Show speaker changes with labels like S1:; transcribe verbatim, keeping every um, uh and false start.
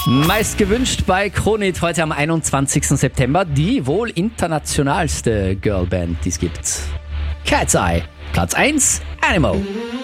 S1: Meist gewünscht bei Kronit heute am einundzwanzigsten September die wohl internationalste Girlband, die es gibt. Cat's Eye, Platz eins, Animal.